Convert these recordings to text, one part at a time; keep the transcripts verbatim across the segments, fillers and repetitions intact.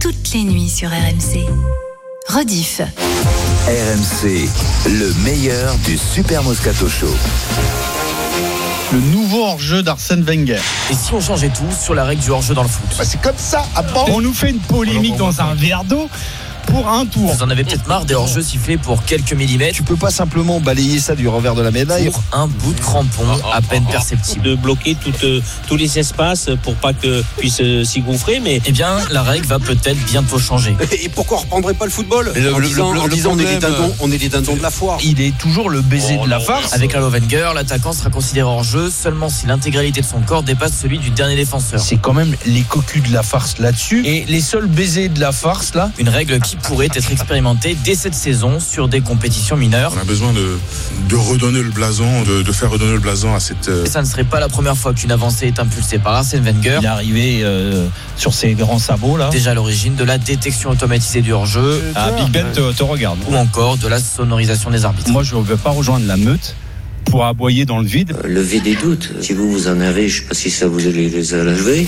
toutes les nuits sur R M C. Rediff. R M C, le meilleur du Super Moscato Show. Le nouveau hors-jeu d'Arsène Wenger. Et si on changeait tout sur la règle du hors-jeu dans le foot? Bah c'est comme ça, à bord. On nous fait une polémique dans un verre d'eau pour un tour. Vous en avez peut-être marre des hors-jeux sifflés pour quelques millimètres. Tu peux pas simplement balayer ça du revers de la médaille. Pour un bout de crampon à peine perceptible. De bloquer tout, euh, tous les espaces pour pas que puisse euh, s'y gouffrer, mais eh bien la règle va peut-être bientôt changer. Et pourquoi on reprendrait pas le football? le, En le, disant, le, en le disant problème, on est les dindons, on est les dindons de la foire. Il est toujours le baiser Oh de la non. farce. Avec Lalo Wenger, l'attaquant sera considéré hors-jeu seulement si l'intégralité de son corps dépasse celui du dernier défenseur. C'est quand même les cocus de la farce là-dessus. Et les seuls baisers de la farce là. Une règle qui pourrait être expérimentée dès cette saison sur des compétitions mineures. On a besoin de, de redonner le blason, de, de faire redonner le blason à cette... Et ça ne serait pas la première fois qu'une avancée est impulsée par Arsène Wenger. Il est arrivé euh, sur ses grands sabots là. Déjà à l'origine de la détection automatisée du hors-jeu. Ah, Big Ben te, te regarde. Ou encore de la sonorisation des arbitres. Moi, je ne veux pas rejoindre la meute pour aboyer dans le vide. Euh, lever des doutes. Si vous vous en avez, je ne sais pas si ça vous allez les enlever.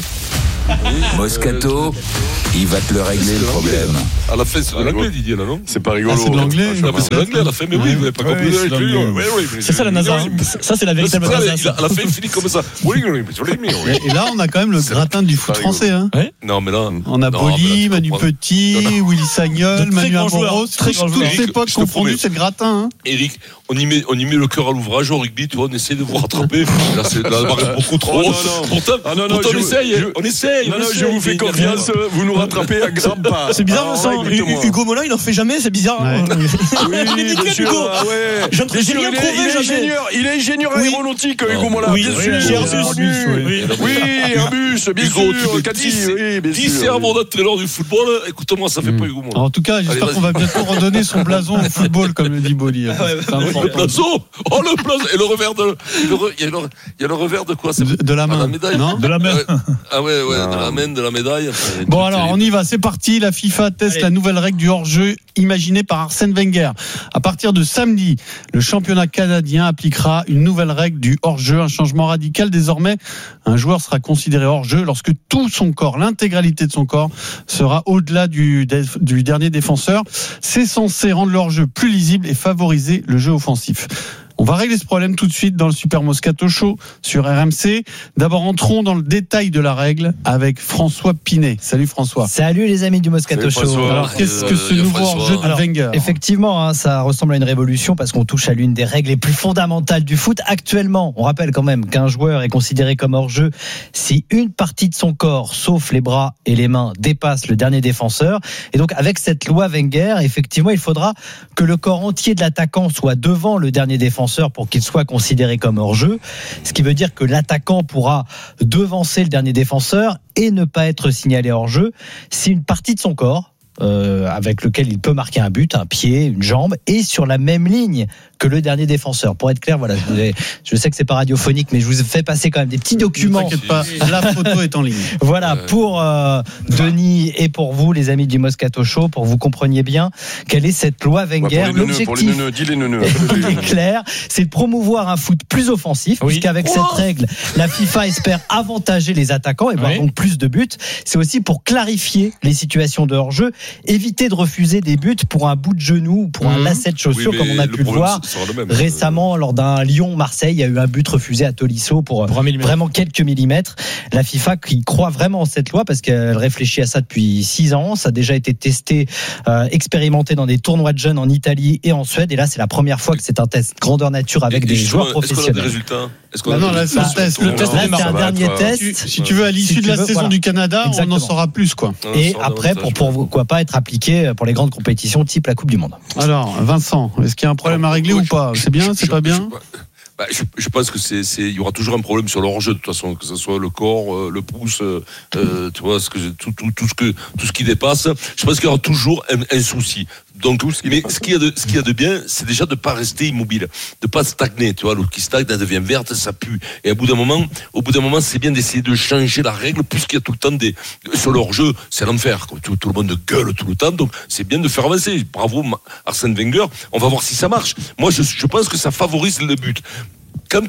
Moscato, il va te le régler le problème. À la fin, c'est de l'anglais, Didier, là, non? C'est pas rigolo. Ah, c'est de l'anglais. Ah, mais c'est de l'anglais à la fin, mais oui, vous n'avez pas compris. Oui, c'est, Oui, oui, oui, c'est ça la NASA. Ça, c'est la véritable NASA. NASA. À la fin, il finit comme ça. Oui, oui, oui. Et là, on a quand même le gratin du foot français. Hein. Non, mais là. On a non, Boli, là, Manu comprends. Petit, Non, non. Willy Sagnol, Manu Amoros, très grands toutes joueurs. ces potes Je te confondus, promets. c'est le gratin. Hein. Eric, on y met, on y met le cœur à l'ouvrage au rugby, tu vois, on essaie de vous rattraper. Là, c'est la barre est beaucoup trop. Oh, non, non. Pourtant, Ah, non, non, pourtant je- on essaye, je- on essaye. Non, on non, essaye, je vous fais mais- confiance, vous nous rattrapez à grands pas. C'est bizarre, Alors, Vincent. écoute-moi. Hugo Mola, il en fait jamais, c'est bizarre. Ouais. Oui, Il est nickel, bien sûr, Hugo. ah ouais. J'ai Bien sûr, rien il est- trouvé, il est jamais. ingénieur, il est ingénieur Oui. aéronautique, Hugo Mola, Oui, bien oui, sûr. oui, c'est Airbus, connu. oui. Oui, Airbus, bien Hugo, tu sûr, mets Cathy, dix oui, bien dix sûr. servons d'entraîneur du football, écoute-moi, ça fait pas Hugo Mola. En tout cas, j'espère Allez, qu'on va bientôt redonner son blason au football, comme le dit Boli. C'est important. Le blason, oh le blason, et le revers de, le re- il y a le, il y a le revers de quoi? C'est De, de la ah, main. la médaille, Non De la main. Ouais. Ah ouais, ouais, Non. de la main, de la médaille. Enfin, Bon tout alors est- on y va, c'est parti. La FIFA teste Allez. la nouvelle règle du hors-jeu imaginée par Arsène Wenger. À partir de samedi, le championnat canadien appliquera une nouvelle règle du hors-jeu, un changement radical. Désormais, un joueur sera considéré hors-jeu lorsque tout son corps, l'intégralité de son corps, sera au-delà du, du dernier défenseur. C'est censé rendre le hors-jeu plus lisible et favoriser le jeu offensif. On va régler ce problème tout de suite dans le Super Moscato Show sur R M C. D'abord, entrons dans le détail de la règle avec François Pinet. Salut François. Salut les amis du Moscato Salut, Show. François. Alors, qu'est-ce que ce Euh, nouveau François. hors-jeu de Alors, Wenger? Effectivement, hein, ça ressemble à une révolution parce qu'on touche à l'une des règles les plus fondamentales du foot. Actuellement, on rappelle quand même qu'un joueur est considéré comme hors-jeu si une partie de son corps, sauf les bras et les mains, dépasse le dernier défenseur. Et donc, avec cette loi Wenger, effectivement, il faudra que le corps entier de l'attaquant soit devant le dernier défenseur pour qu'il soit considéré comme hors-jeu. Ce qui veut dire que l'attaquant pourra devancer le dernier défenseur et ne pas être signalé hors-jeu si une partie de son corps, Euh, avec lequel il peut marquer un but, un pied, une jambe, et sur la même ligne que le dernier défenseur. Pour être clair, voilà, je, vous ai, je sais que c'est pas radiophonique, mais je vous ai fait passer quand même des petits documents. Ne t'inquiète pas, la photo est en ligne. Voilà, pour euh, Denis et pour vous, les amis du Moscato Show, pour que vous compreniez bien quelle est cette loi Ouais, Wenger. pour les neuneux, pour les L'objectif neuneux, dis les neuneux. il est clair, c'est de promouvoir un foot plus offensif, Oui. puisqu'avec cette règle, la FIFA espère avantager les attaquants et voir Oui. donc plus de buts. C'est aussi pour clarifier les situations de hors-jeu, éviter de refuser des buts pour un bout de genou ou pour un Mmh. lacet de chaussure, Oui, comme on a mais pu le problème, voir ce sera le même. récemment lors d'un Lyon-Marseille. Il y a eu un but refusé à Tolisso pour, Pour un millimètre. vraiment quelques millimètres. La FIFA qui croit vraiment en cette loi parce qu'elle réfléchit à ça depuis six ans. Ça a déjà été testé, euh, expérimenté dans des tournois de jeunes en Italie et en Suède. Et là, c'est la première fois que c'est un test grandeur nature avec Et- des et joueurs justement, Est-ce qu'on a des professionnels. résultats? Est-ce qu'on Bah a non, des là, c'est résultats? le test. Le Non, test, non, là, c'est ça un va dernier être, test. Si, si tu veux, à l'issue Si de tu la veux, saison voilà. du Canada, on en Exactement. saura plus, quoi. Non, Et ça, on après, avantage. pour pourquoi pas être appliqué pour les grandes compétitions type la Coupe du Monde. Alors, Vincent, est-ce qu'il y a un problème à régler Ouais, ou pas? je- C'est bien, je- c'est je- pas je- bien? Bah, je, je pense que c'est, c'est, il y aura toujours un problème sur le hors-jeu de toute façon, que ce soit le corps, euh, le pouce, euh, euh, tu vois, ce que, tout, tout, tout ce que, tout ce qui dépasse. Je pense qu'il y aura toujours un, un souci. Donc, mais ce qu'il y a de, ce qu'il y a de bien, c'est déjà de pas rester immobile, de pas stagner, tu vois. L'eau qui stagne, elle devient verte, ça pue. Et au bout d'un moment, au bout d'un moment, c'est bien d'essayer de changer la règle, puisqu'il y a tout le temps des, sur le hors-jeu, c'est l'enfer, quoi. Tout, tout le monde gueule tout le temps, donc c'est bien de faire avancer. Bravo, Arsène Wenger. On va voir si ça marche. Moi, je, je pense que ça favorise le but. Quand t'es,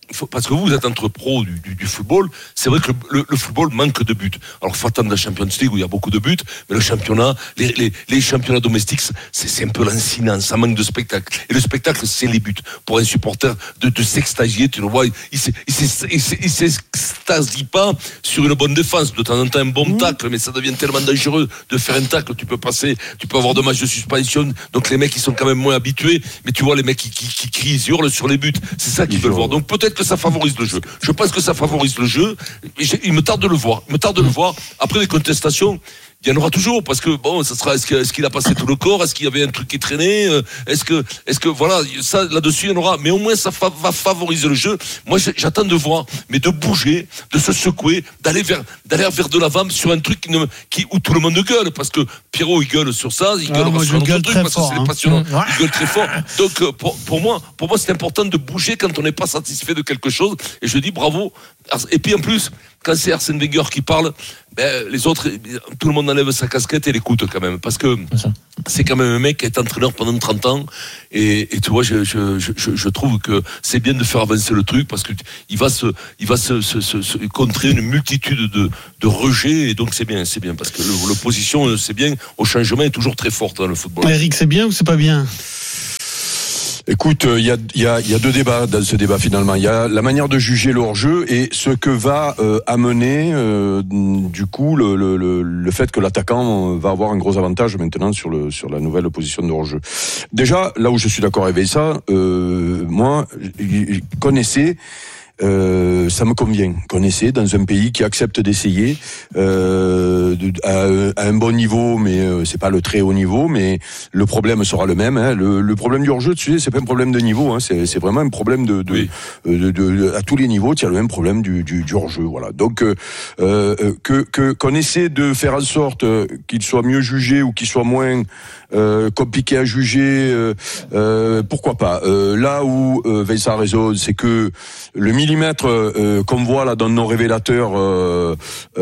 faut, parce que vous, vous êtes entre pros du, du, du football, c'est vrai que le, le, le football manque de buts. Alors, il faut attendre la Champions League où il y a beaucoup de buts, mais le championnat, les, les, les championnats domestiques, c'est, c'est un peu lancinant, ça manque de spectacle. Et le spectacle, c'est les buts. Pour un supporter de, de s'extasier, tu le vois, il, il, il, il s'extasie pas sur une bonne défense. De temps en temps, un bon mmh. tacle, mais ça devient tellement dangereux de faire un tacle, tu peux passer, tu peux avoir deux matchs de suspension, donc les mecs, ils sont quand même moins habitués, mais tu vois, les mecs qui, qui, qui crient, ils hurlent sur les buts. C'est ça qu'ils veulent voir. Donc peut-être que ça favorise le jeu. Je pense que ça favorise le jeu. Il me tarde de le voir. Il me tarde de le voir. Après les contestations, il y en aura toujours, parce que bon, ça sera, est-ce qu'il, est-ce qu'il a passé tout le corps, est-ce qu'il y avait un truc qui traînait, est-ce que, est-ce que, voilà, ça, là-dessus, il y en aura, mais au moins, ça fa- va favoriser le jeu. Moi, j'attends de voir, mais de bouger, de se secouer, d'aller vers, d'aller vers de l'avant sur un truc qui ne, qui, où tout le monde gueule, parce que Pierrot, il gueule sur ça, il gueule ah, sur un autre truc, parce fort, que c'est hein. passionnant. Mmh. Il gueule très fort. Donc, pour, pour moi, pour moi, c'est important de bouger quand on n'est pas satisfait de quelque chose, et je dis bravo. Et puis, en plus, quand c'est Arsène Wenger qui parle, ben, les autres, tout le monde enlève sa casquette et l'écoute quand même, parce que c'est, c'est quand même un mec qui est entraîneur pendant trente ans, et, et tu vois, je, je, je, je trouve que c'est bien de faire avancer le truc, parce que il va se, il va se, se, se, se contrer une multitude de, de rejets, et donc c'est bien, c'est bien, parce que le, l'opposition, c'est bien, au changement est toujours très forte dans le football. Eric, c'est bien ou c'est pas bien? Écoute, il euh, y, a, y, a, y a deux débats dans ce débat finalement. Il y a la manière de juger le hors-jeu et ce que va euh, amener euh, du coup le, le, le, le fait que l'attaquant va avoir un gros avantage maintenant sur, le, sur la nouvelle position de hors-jeu. Déjà, là où je suis d'accord avec ça, euh, moi, connaissez... Euh, ça me convient. Connaissez, dans un pays qui accepte d'essayer euh, de, à, à un bon niveau, mais euh, c'est pas le très haut niveau, mais le problème sera le même. Hein. Le, le problème du hors-jeu, tu sais, c'est pas un problème de niveau, hein. c'est, c'est vraiment un problème de, de, oui. de, de, de à tous les niveaux. Tu as le même problème du, du, du hors-jeu. Voilà. Donc euh, euh, que, que qu'on essaie de faire en sorte qu'il soit mieux jugé ou qu'il soit moins euh, compliqué à juger. Euh, euh, pourquoi pas. Euh, là où euh, Vincent a raison, c'est que le millimètre euh, qu'on voit là dans nos révélateurs, euh,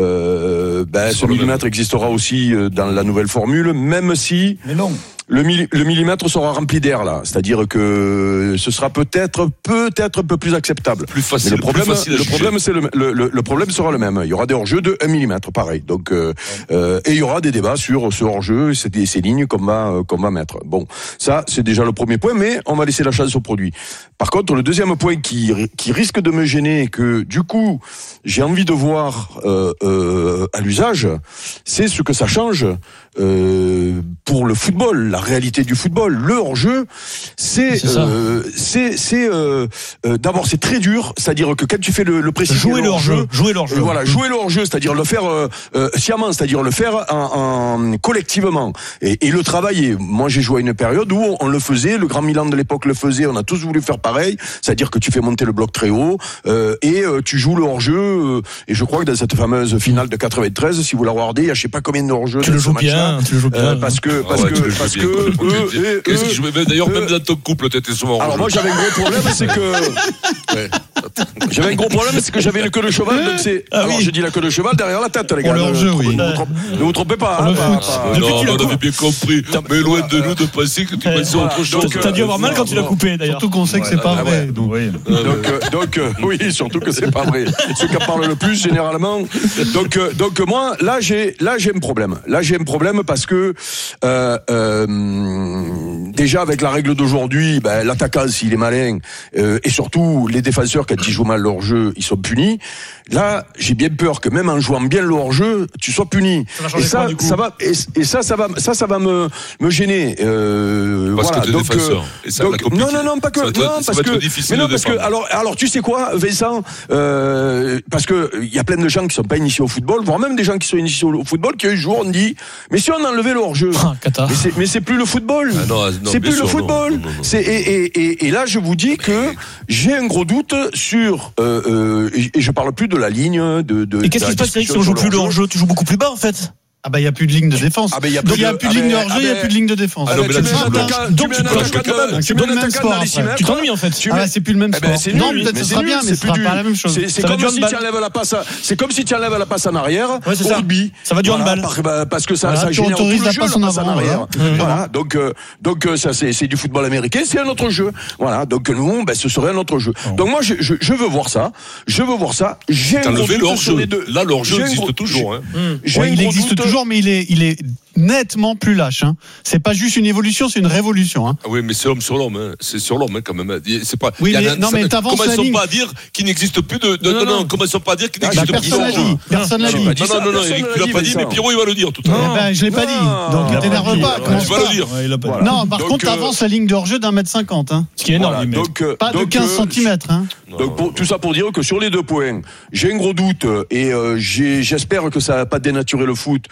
euh, ben, ce millimètre existera aussi euh, dans la nouvelle formule, même si mais non. Le, milli- le millimètre sera rempli d'air là, c'est-à-dire que ce sera peut-être peut-être un peu plus acceptable. Plus facile. Mais le problème, plus facile à le juger. problème c'est le, le, le, le problème sera le même. Il y aura des hors-jeux de un millimètre, pareil. Donc euh, euh, et il y aura des débats sur ce hors-jeu, ces, ces lignes qu'on va qu'on va mettre. Bon, ça c'est déjà le premier point, mais on va laisser la chance au produit. Par contre, le deuxième point qui qui risque de me gêner, que du coup j'ai envie de voir euh, euh, à l'usage, c'est ce que ça change euh, pour le football, la réalité du football. Le hors-jeu, c'est c'est euh, c'est, c'est euh, euh, d'abord c'est très dur, c'est-à-dire que quand tu fais le, le pressing, jouer le hors-jeu, jouer le hors-jeu, euh, voilà, jouer le hors-jeu, c'est-à-dire le faire euh, euh, sciemment, c'est-à-dire le faire en, en collectivement et, et le travailler. Moi, j'ai joué à une période où on, on le faisait, le Grand Milan de l'époque le faisait, on a tous voulu faire pareil, c'est-à-dire que tu fais monter le bloc très haut euh, et euh, tu joues le hors-jeu. Euh, et je crois que dans cette fameuse finale de quatre-vingt-treize, si vous la regardez, il y a je sais pas combien de hors-jeu. Tu le joues bien, tu le joues bien. Euh, parce que parce ah ouais, que parce que eux, qu'est-ce qui jouait d'ailleurs eux, même dans ton couple, t'étais souvent. Alors moi j'avais un gros problème, c'est que ouais. J'avais un gros problème, c'est que j'avais une queue de cheval, donc c'est. Ah alors oui. je dis la queue de cheval derrière la tête, les gars. Pour le hors-jeu, ne, oui. ne, vous trompez, ne vous trompez pas. Hein, pas, pas non, on avait bien compris. Mais loin de nous de penser que tu Eh, pensais autre chose. Donc, t'as dû avoir mal quand tu l'as coupé d'ailleurs. Surtout qu'on sait que c'est pas Ah vrai. ouais. Donc, Oui. Donc, euh, donc euh, oui, surtout que c'est pas vrai. Ceux qui en parlent le plus, généralement. Donc, euh, donc moi, là, j'ai, là, j'ai un problème. Là, j'ai un problème parce que euh, euh, déjà avec la règle d'aujourd'hui, ben, l'attaquant, s'il est malin, euh, et surtout les défenseurs, quand ils jouent mal leur jeu, ils sont punis. Là, j'ai bien peur que même en jouant bien le hors-jeu, tu sois puni. Ça et ça, quoi, ça va, et, et ça, ça va, ça, ça va me, me gêner. Euh, parce voilà. que t'es donc, défenseur. Et ça, donc, la compliqué. non, non, non, pas que, Ça va être- non, ça parce va être que, difficile mais non, de parce que, défendre. alors, alors, tu sais quoi, Vincent, euh, parce que il y a plein de gens qui sont pas initiés au football, voire même des gens qui sont initiés au football, qui un jour on dit, mais si on enlevait le hors-jeu, Ah, cata. mais c'est, mais c'est plus le football. Ah non, non, c'est bien plus sûr, le football. non, non, non, non. C'est, et, et, et, et là, je vous dis que j'ai un gros doute sur, euh, euh, et, et je parle plus de la ligne, de, de Et qu'est-ce de qui la se passe, Eric, si discussion on joue sur plus le hors-jeu? Tu joues beaucoup plus bas en fait. Ah bah il y a plus de ligne de défense. Ah ben il y a Donc plus il y a de- plus de ah ligne de ben- hors-jeu, ah il y a ben- plus de ligne de défense. Ah, non, ben, mais tu là, mets un tu- attaquant- donc tu mets tu un peux attaquant quand même. dans- tu C'est mets pas un le même attaquant sport, dans les après. six mètres. Tu t'ennuies en fait. Tu Ah mets- bah c'est plus le même Eh sport. ben, c'est Non, nul, peut-être mais ce c'est sera nul, bien, mais c'est ce sera plus pas nul. la même chose. C'est c'est Ça va comme du si handball. tu enlèves la passe, à- c'est comme si tu enlèves la passe en arrière Ouais, c'est au ça. rugby. Ça va du Voilà, handball. par- bah, parce que ça, Voilà, ça tu génère tout autorises le la jeu, passe la en passe en avant, arrière. voilà. Voilà, donc euh, donc euh, ça c'est c'est du football américain, c'est un autre jeu. Voilà, donc nous, ben, ce serait un autre jeu. Donc moi, je, je, je veux voir ça. Je veux voir ça. J'ai un T'as gros levé doute le sur hors-jeu. les deux. Là, le hors-jeu J'ai un existe gros- toujours. Hein. J'ai Ouais, un il gros existe doute. toujours, mais il est, il est nettement plus lâche. Hein. C'est pas juste une évolution, c'est une révolution. Hein. Ah oui, mais c'est l'homme sur l'homme. Hein. C'est sur l'homme hein, quand même. C'est pas. Oui, il y a mais- un- non, ça- mais t'avances Comment la ils sont ligne. pas à dire qu'il n'existe plus de. de- Non, Non, non. non. Comment ils sont pas à dire qu'il Ah, n'existe Bah, plus de personne l'a hors-jeu. dit. Personne l'a Non, dit. non, dit Non, ça, non, non, personne Eric, ne tu l'as l'a pas dit, dit, mais Vincent. Pierrot, il va le dire tout à Eh l'heure. ben, je l'ai pas Non. dit. Donc Il a ne t'énerve pas pas. dit. commence Tu vas pas. le dire. Ouais, il a pas Voilà. Non, par Donc, contre, euh, t'avances la ligne de hors-jeu d'un mètre cinquante. Hein. Ce qui est énorme. Voilà, mais- donc, euh, Pas de donc, quinze euh, centimètres. Hein. Donc pour, tout ça pour dire que sur les deux points, j'ai un gros doute et euh, j'ai, j'espère que ça va pas dénaturer le foot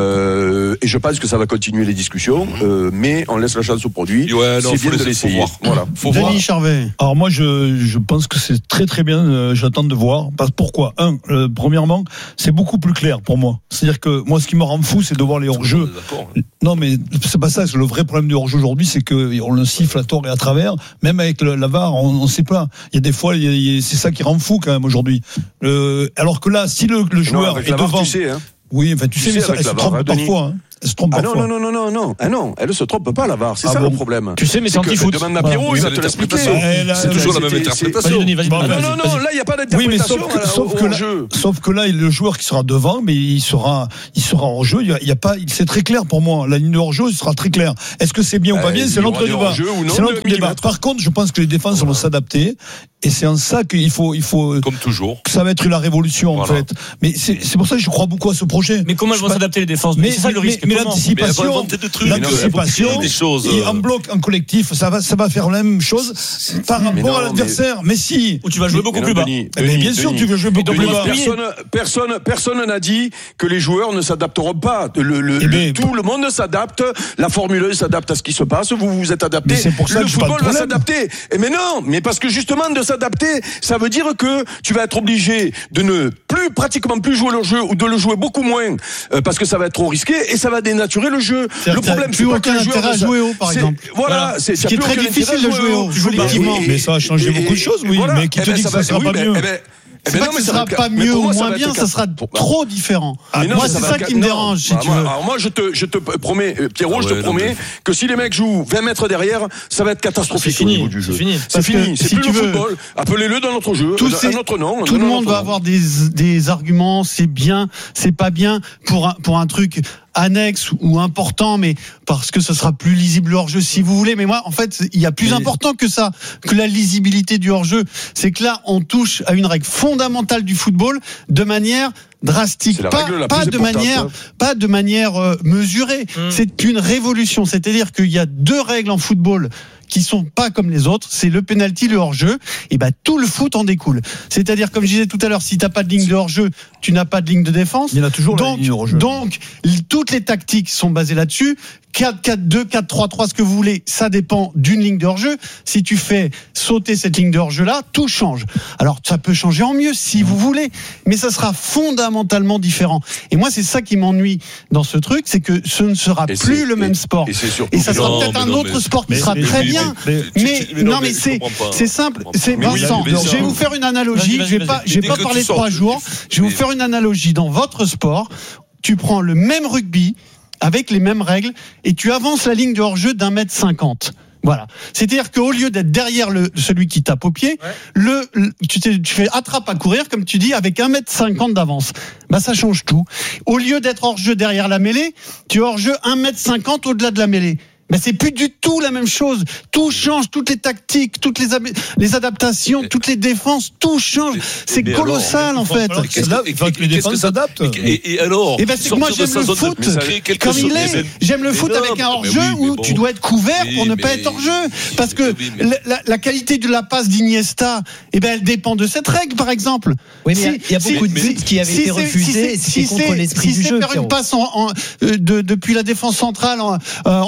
euh, et je pense que ça va continuer les discussions, euh, mais on laisse la chance au produit. Ouais, non, c'est faut bien de laisser- faut l'essayer. voir. Voilà. Faut voir. Denis Charvet. Alors moi, je, je pense que c'est très très bien. euh, J'attends de voir. Parce, pourquoi Un, euh, premièrement, c'est beaucoup plus clair pour moi. C'est-à-dire que moi, ce qui me rend fou, c'est de voir les hors-jeux. D'accord. Non, mais c'est pas ça. C'est le vrai problème du hors-jeu aujourd'hui, c'est que on le siffle à tort et à travers. Même avec le, la V A R, on ne sait pas. Il y a des fois, il y a- il y a- c'est ça qui rend fou quand même aujourd'hui. Euh, alors que là, si le, le Non, joueur avec est la V A R, devant, tu sais, hein. oui, enfin, tu, Tu sais, mais sais, ça, avec elle se la V A R, trompe hein, Denis. parfois. Hein. Elle se trompe Ah non, parfois. non, non, non, non, non. Ah non, elle se trompe pas, la V A R. C'est Ah ça bon. le problème. Tu sais, mais c'est C'est que, anti-foot. demande à Voilà. Pierrot, il va C'est te l'expliquer. l'interprétation. Eh, là, C'est toujours la même c'était- interprétation. Vas-y, Denis, vas-y. Bon, vas-y, Non, vas-y, non, non, vas-y. là, il n'y a pas Oui, mais d'interprétation sauf que, à la- sauf au que là, jeu. sauf que là, le joueur qui sera devant, mais il sera, il sera hors jeu. Il y a, il y a pas, c'est très clair pour moi. La ligne de hors jeu sera très claire. Est-ce que c'est bien ou pas Euh, bien? il C'est y aura l'autre des débat. hors-jeux ou non C'est de l'autre débat. millimètres. Par contre, je pense que les défenses vont s'adapter. Et c'est en ça qu'il faut, il faut, Comme toujours. que ça va être la révolution, en Voilà. fait. Mais c'est, c'est pour ça que je crois beaucoup à ce projet. Mais comment elles Je vont sais pas- s'adapter les défenses Mais, c'est ça le mais- risque. mais Comment Mais elles vont l'anticipation, inventer des trucs. l'anticipation, Elles vont créer des choses. et en bloc, en collectif, ça va, ça va faire la même chose par Mais rapport non, à l'adversaire. Mais, si. Ou tu vas jouer beaucoup Mais plus non, bas. Denis, Eh bien, Denis, bien sûr, Denis. tu veux jouer beaucoup Denis, plus bas. Personne, personne, personne n'a dit que les joueurs ne s'adapteront pas. Le, le, Eh le- bien, tout le monde s'adapte. La Formule un s'adapte à ce qui se passe. Vous vous êtes adapté. Mais c'est pour ça le que je parle football de va problème. s'adapter. Et mais non, mais parce que justement de s'adapter, ça veut dire que tu vas être obligé de ne plus pratiquement plus jouer le jeu ou de le jouer beaucoup moins euh, parce que ça va être trop risqué et ça va dénaturer le jeu. C'est-à-dire Le que t'as problème, plus c'est pas aucun que les joueurs intérêt à ne- jouer haut, par c'est- exemple. Voilà, Voilà. c'est Ce qui est t'as très plus aucun difficile intérêt de à jouer haut, Tu joues collectivement. bas. Et- Mais ça a changé et- beaucoup de choses, oui, voilà. mais qui te Eh ben, dit que ça va- sera oui, pas ben, mieux? eh ben, eh C'est ben pas non, que mais ce ça sera va- pas mais mieux pour ou moi, ça moins va bien, être ça sera quatre- trop différent. Mais non, Moi, ça c'est va ça être- qui me non. dérange, si Bah, tu moi- veux. Alors moi, je te, je te promets, euh, Pierrot, Ah je te ouais, non, promets mais- que si les mecs jouent vingt mètres derrière, ça va être catastrophique C'est fini, au niveau du jeu. c'est fini. C'est Parce que fini. C'est si plus tu le veux- football. Appelez-le dans notre jeu, Tous euh, ces- un autre nom. Tout le un monde autre va nom. avoir des, des arguments, c'est bien, c'est pas bien pour un, pour un truc annexe ou important, mais parce que ce sera plus lisible le hors-jeu si vous voulez. Mais moi, en fait, il y a plus Mais- important que ça, que la lisibilité du hors-jeu. C'est que là, on touche à une règle fondamentale du football de manière drastique, C'est la pas, règle la pas plus de importante, manière, hein. pas de manière euh, mesurée. Mm. C'est une révolution. C'est-à-dire qu'il y a deux règles en football qui sont pas comme les autres, c'est le penalty, le hors-jeu, et ben tout le foot en découle. C'est-à-dire, comme je disais tout à l'heure, si t'as pas de ligne de hors-jeu, tu n'as pas de ligne de défense. Il y en a toujours la donc, ligne hors-jeu. donc, l- toutes les tactiques sont basées là-dessus. quatre quatre deux, quatre trois trois, ce que vous voulez, ça dépend d'une ligne de hors-jeu. Si tu fais sauter cette ligne de hors-jeu-là, tout change. Alors, ça peut changer en mieux si vous voulez, mais ça sera fondamentalement différent. Et moi, c'est ça qui m'ennuie dans ce truc, c'est que ce ne sera Et plus c'est- le même et- sport. Et c'est surtout. Et ça sera Non, peut-être mais un non, autre mais- sport qui mais- sera mais- très mais- bien. mais- Mais, mais non, non, mais mais je c'est comprends pas. c'est simple. C'est Mais oui, Vincent. mais Vincent. Je vais vous faire une analogie. Vas-y, Je vais vas-y, pas, vas-y. je vais Dès pas que tu parler sors trois du- jours. Je vais vous mais- faire une analogie dans votre sport. Tu prends le même rugby avec les mêmes règles et tu avances la ligne de hors-jeu d'un mètre cinquante. Voilà. C'est-à-dire qu'au lieu d'être derrière le, celui qui tape au pied, le, le- tu, t'es- tu fais attrape à courir, comme tu dis, avec un mètre cinquante d'avance. Bah, ça change tout. Au lieu d'être hors-jeu derrière la mêlée, tu es hors-jeu un mètre cinquante au-delà de la mêlée. Mais c'est plus du tout la même chose. Tout change, toutes les tactiques, toutes les, ab- les adaptations, toutes les défenses, tout change. C'est mais colossal, alors, en fait. Mais qu'est-ce que- Il faut que les qu'est-ce défenses que ça- s'adaptent. Et, et alors Et ben c'est que moi sortir de j'aime sa le zone de- foot mais ça crée quelque comme chose- il mais est. ben- J'aime le mais foot non, avec un mais hors-jeu oui, mais où bon. tu dois être couvert Oui, pour ne mais- pas être hors-jeu. Parce que oui, mais- la, la- la qualité de la passe d'Iniesta, eh ben elle dépend de cette règle, par exemple. Oui, mais il y a- Si- il y a si- beaucoup de si- buts qui avaient si été c'est- refusés, si c'était c'est- contre si l'esprit c'est- du si jeu, c'est faire Pierrot. une passe en, en- euh, de- depuis la défense centrale en, euh, en profondeur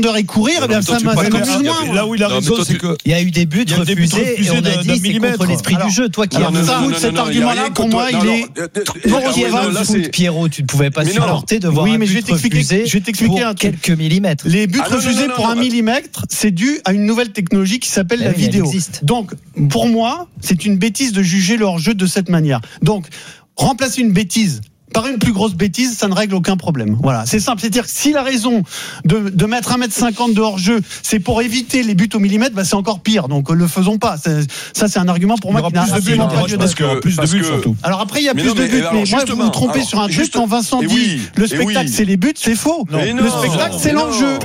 profondeur et courir, eh bien, ça m'amuse moins. Là où il a raison, c'est que il y a eu des buts refusés et on a dit c'est contre l'esprit du jeu. Toi qui as cet argument-là, pour moi, il est non recevable. Pierrot, tu ne pouvais pas supporter de voir un but refusé pour quelques millimètres. Les buts refusés pour un millimètre, c'est dû à une nouvelle technologie qui s'appelle la vidéo. Donc, pour moi, c'est une bêtise de juger le hors-jeu de cette manière. Donc, remplacer une bêtise par une plus grosse bêtise, ça ne règle aucun problème. Voilà, c'est simple. C'est-à-dire que si la raison de, de mettre un mètre cinquante de hors-jeu, c'est pour éviter les buts au millimètre, bah c'est encore pire. Donc, le faisons pas. C'est, ça, c'est un argument pour moi qui n'a absolument pas lieu d'être. Plus de buts, surtout. Alors après, il y a mais plus non, de buts. Mais, mais moi, vous vous trompez alors, sur un truc quand Vincent dit oui, le spectacle, oui. c'est les buts, c'est faux. Non, le non, spectacle, c'est l'enjeu.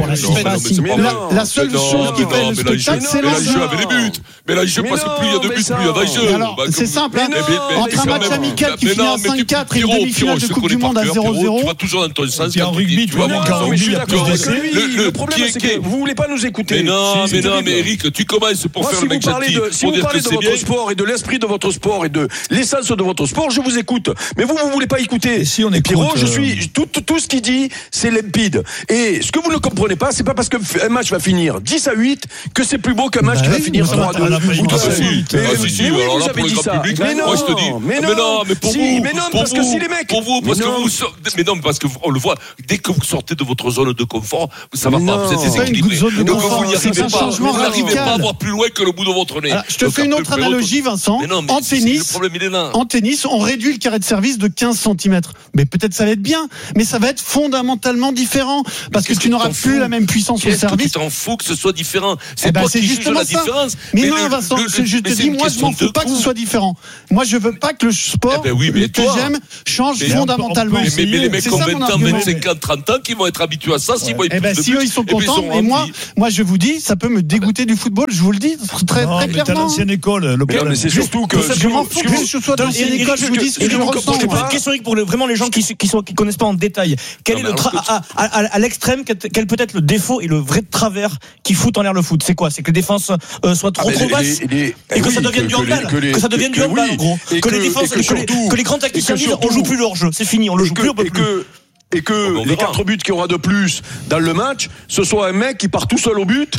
La seule chose qui fait le spectacle, c'est l'enjeu. Mais là, je sais pas si plus il y a de buts, plus il y a d'enjeu. Alors, c'est simple. Entre un match amical qui finit à cinq quatre et une demi-finale de Coupe du Monde à zéro zéro. Tu vas toujours dans ton sens. En rugby, tu vois, en rugby, il y a plus d'essais. Le problème, c'est que vous voulez pas nous écouter. Mais non, mais non, mais Eric, tu commences pour faire le mec gentil. Si vous parlez de votre sport et de l'esprit de votre sport et de l'essence de votre sport, je vous écoute. Mais vous, vous voulez pas écouter. Et si on écoute, Pierrot, je suis tout, tout ce qu'il dit, c'est limpide. Et ce que vous ne comprenez pas, c'est pas parce qu'un match va finir dix à huit que c'est plus beau qu'un match qui va finir trois à deux. Ah si, si, alors là, pour le grand public, moi je te dis. Mais non, mais pour vous. Mais non, parce que si les mecs. Pour vous, parce que vous. Mais non, parce qu'on le voit, dès que vous sortez de votre zone de confort, ça va pas, vous êtes déséquilibré. Donc vous n'y arrivez pas. Vous n'arrivez pas à voir plus loin que le bout de votre nez. Je te fais une autre analogie, Vincent. En tennis, en tennis, on réduit le carré de service de quinze centimètres. Mais peut-être ça va être bien, mais ça va être fondamentalement différent. Parce que tu n'auras plus la même puissance au service. Tu t'en fous que ce soit différent. C'est toi qui juges la différence. Mais non, Vincent, je te dis, moi, je m'en fous pas que ce soit différent. Moi, je veux pas que le sport que j'aime change fondamentalement. Mais les mecs ont vingt ans, vingt-cinq ans, trente ans qui vont être habitués à ça, s'ils voient plus de buts. Si eux ils sont contents, et moi, moi je vous dis, ça peut me dégoûter du football, je vous le dis très très clairement. T'as l'ancienne école, le problème. Mais c'est surtout que je m'en fous que je sois dans l'ancienne école, je vous dis ce que je ressens. J'ai une question pour vraiment les gens qui qui connaissent pas en détail. Quel est le à l'extrême, quel peut être le défaut et le vrai travers qui fout en l'air le foot? C'est quoi? C'est que les défenses soient trop trop basses et que ça devienne du handball, que ça devienne du handball en gros, que les défenses, que les grands tacticiens disent on joue plus le hors-jeu, c'est fini, on le joue plus, on peut plus. Et que les quatre buts qu'il y aura de plus dans le match, ce soit un mec qui part tout seul au but.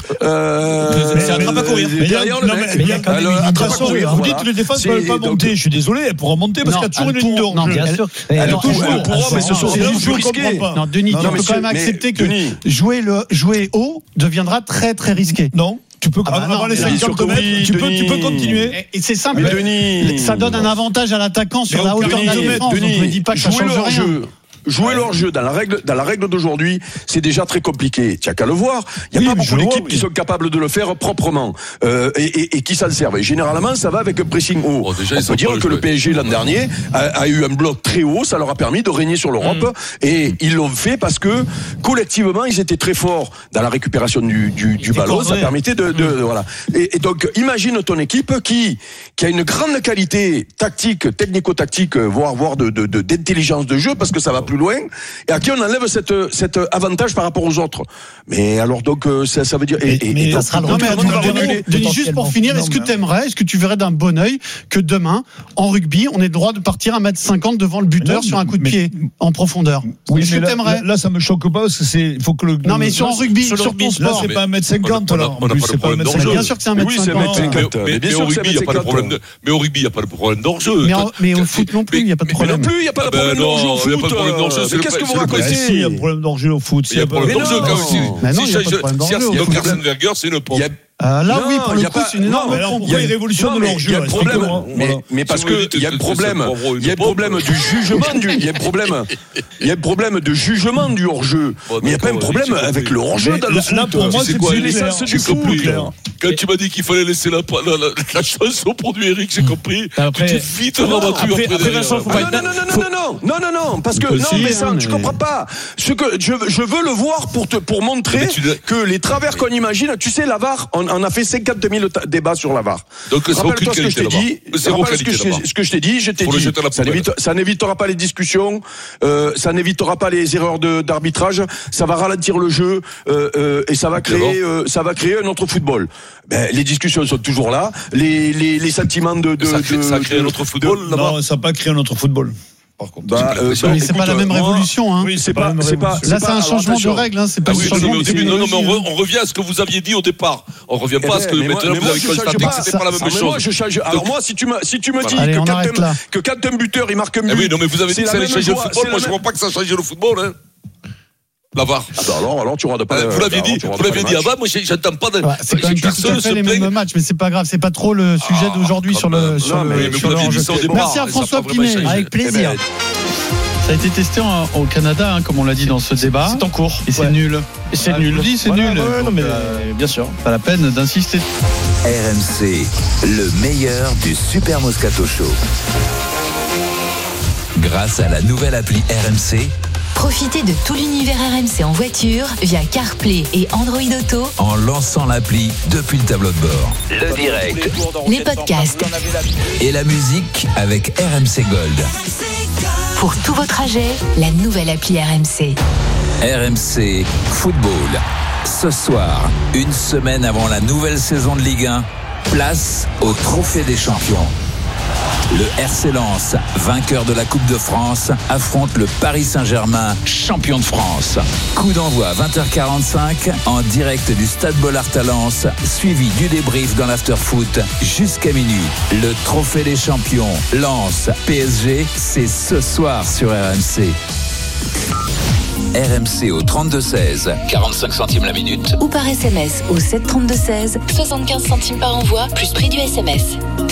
Euh, c'est attrape à courir. Derrière le mec. Il y a quand même une attrape à courir. Vous dites que les défenses ne peuvent pas monter. Je suis désolé, elles pourront monter parce qu'il y a toujours une ligne de hors-jeu. Bien sûr. Elle pourra, mais ce sont des plus risqués. Non, Denis, tu peux quand même accepter que jouer le jouer haut deviendra très très risqué. Non. Tu peux, ah bah avant non, les cinquante mètres, tu, peux, tu peux continuer. Et, et c'est simple. Denis, ça donne un avantage à l'attaquant sur la hauteur de la défense. Donc je ne dis pas que ça change rien. Jouer ouais. leur jeu dans la règle, dans la règle d'aujourd'hui, c'est déjà très compliqué. Tu n'as qu'à le voir. Il n'y a oui, pas beaucoup d'équipes vois, oui. qui sont capables de le faire proprement euh, et, et, et qui s'en servent. Et généralement, ça va avec un pressing haut. Bon, déjà, on peut dire que le P S G l'an dernier a, a eu un bloc très haut. Ça leur a permis de régner sur l'Europe. Mmh. Et ils l'ont fait parce que collectivement, ils étaient très forts dans la récupération du, du, du ballon. Ça permettait de, de, mmh. de voilà. Et, et donc, imagine ton équipe qui qui a une grande qualité tactique, technico-tactique, voire voire de, de, de d'intelligence de jeu, parce que ça va plus loin, et à qui on enlève cette, cet avantage par rapport aux autres. Mais alors donc ça, ça veut dire. Et, et, mais et ça donc, sera le non, mais Denis, juste pour finir, est-ce que tu aimerais, est-ce que tu verrais d'un bon œil que demain, en rugby, on ait le droit de partir à un mètre cinquante devant le buteur non, sur un coup de mais, pied en profondeur? Oui, est-ce que là, t'aimerais? Là, ça me choque pas parce que c'est, il faut que le. Non, mais sur en rugby, sur, sur ton sport. Là, c'est pas un mètre cinquante, là. En plus, c'est pas un mètre cinquante. Bien sûr que c'est un mètre cinquante. Mais au rugby, il n'y a pas de problème. Mais au rugby, il n'y a pas de problème d'enjeu. Mais au foot non plus, il n'y a pas de problème. Non plus, il n'y a pas de problème d'enjeu au foot. Qu'est-ce que vous racontez? Il y a un problème d'enjeu au foot. Il y a un problème d'enjeu quand même. Mais non, il n'y a pas de problème d'enjeu. Donc Arsène Wenger, c'est une pompe. Euh, là, non, oui, pour le coup, c'est une énorme. Mais alors, pourquoi il révolutionne leur jeu? Il y a le problème, mais, mais parce que il y a le problème, il y a le problème du jugement du, il y a le problème, il y a le problème de jugement du hors-jeu. Mais il n'y a pas un problème avec le hors-jeu dans le foot. Là, pour moi, c'est quoi l'essence du foot. Quand tu m'as dit qu'il fallait laisser la, la, la, la chanson pour du Eric, j'ai compris. Après, tu t'es vite rabattu après, après Vincent, faut pas. Non, non, non, non, non, non, non, non, parce que non, mais ça, tu comprends pas. Ce que je, je veux le voir pour te, pour montrer que les travers qu'on imagine, tu sais, la V A R, on a fait cinquante mille débats sur la V A R. Donc, rappelle-toi ce que je t'ai dit. Ce que je t'ai dit, je t'ai dit. Ça n'évitera pas les discussions, ça n'évitera pas les erreurs d'arbitrage, ça va ralentir le jeu et ça va créer, ça va créer un autre football. Ben, les discussions sont toujours là, les, les, les sentiments de, de, ça, crée, de, ça crée un autre football de, là-bas. Non, ça n'a pas créé un autre football. par contre. Bah, euh, mais c'est pas la même révolution. Hein. Oui, c'est pas, c'est pas. Là, c'est un changement de règle. Hein. C'est pas Ah un oui, changement non, mais au de début, non, non, mais on, technologie, re- on revient à ce que vous aviez dit au départ. On revient pas à ce que mais maintenant moi, vous avez je constaté change que c'était pas la même Ah, mais chose. moi, je change. Alors moi, si tu me, si tu me dis Allez, que on quand arrête un- là. que quand un buteur il marque un but, Eh oui, non, mais vous avez dit c'est que la ça allait même changer le joie- football. c'est Moi, la je même- vois pas que ça change le football. Hein. La V A R. Ah bah alors, alors tu auras pas. Euh, vous l'aviez dit, vous l'aviez dit avant. Moi, j'ai- j'attends pas de. Ouais, c'est quand même pas tout à fait les mêmes matchs, mais c'est pas grave. C'est pas trop le sujet d'aujourd'hui sur le sur non, le. mais- mais sur vous le l'aviez dit hors-jeu. ça au départ, Merci à et ça François a pas vraiment Pinet. changé. Avec plaisir. Eh ben, Ça a été testé en- au Canada, hein, comme on l'a dit dans ce débat. C'est en cours. Et c'est Ouais. nul. Et c'est Ah, nul. je vous dis, c'est Voilà, nul. ouais, non, Donc, mais euh, bien sûr. Pas la peine d'insister. R M C, le meilleur du Super Moscato Show. Grâce à la nouvelle appli R M C, Profitez de tout l'univers R M C en voiture via CarPlay et Android Auto, en lançant l'appli depuis le tableau de bord. Le direct les podcasts. et la musique avec R M C Gold. Pour tous vos trajets, la nouvelle appli R M C. R M C Football. Ce soir, une semaine avant la nouvelle saison de Ligue un, place au Trophée des Champions. Le R C Lens, vainqueur de la Coupe de France, affronte le Paris Saint-Germain, champion de France. Coup d'envoi vingt heures quarante-cinq en direct du Stade Bollaert à Lens, suivi du débrief dans l'after-foot jusqu'à minuit. Le Trophée des Champions, Lens, P S G, c'est ce soir sur R M C. R M C au trente-deux seize, quarante-cinq centimes la minute. Ou par S M S au sept trente-deux seize, soixante-quinze centimes par envoi, plus prix du S M S.